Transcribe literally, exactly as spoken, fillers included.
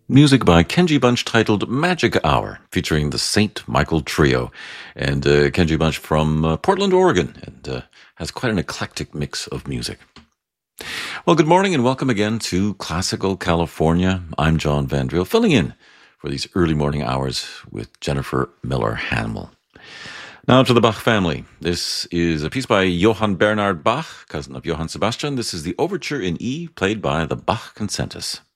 Music by Kenji Bunch titled Magic Hour, featuring the Saint Michael Trio. And uh, Kenji Bunch from uh, Portland, Oregon, and uh, has quite an eclectic mix of music. Well, good morning and welcome again to Classical California. I'm John Vandriel, filling in for these early morning hours with Jennifer Miller-Hamill. Now to the Bach family. This is a piece by Johann Bernhard Bach, cousin of Johann Sebastian. This is the Overture in E, played by the Bach Concentus.